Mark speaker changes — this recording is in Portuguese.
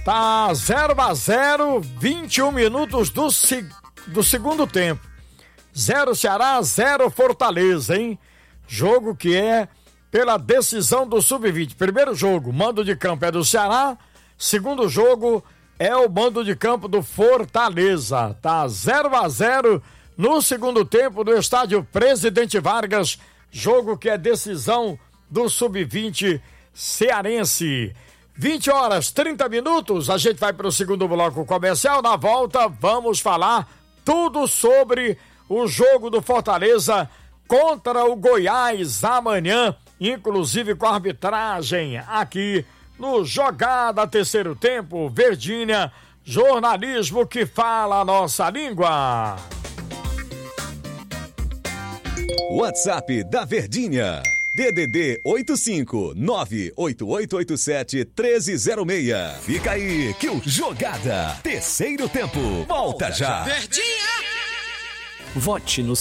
Speaker 1: Tá 0-0, 21 minutos do segundo tempo. 0 Ceará, 0 Fortaleza, hein? Jogo que é pela decisão do Sub-20. Primeiro jogo, mando de campo é do Ceará. Segundo jogo é o mando de campo do Fortaleza. Tá 0-0 no segundo tempo do estádio Presidente Vargas. Jogo que é decisão do Sub-20 cearense. 20h30, a gente vai para o segundo bloco comercial. Na volta, vamos falar tudo sobre o jogo do Fortaleza contra o Goiás amanhã, inclusive com a arbitragem aqui no Jogada Terceiro Tempo. Verdinha, jornalismo que fala a nossa língua.
Speaker 2: WhatsApp da Verdinha. DDD 85988871306. Fica aí que o Jogada Terceiro Tempo volta já.
Speaker 3: Verdinha!
Speaker 4: Vote no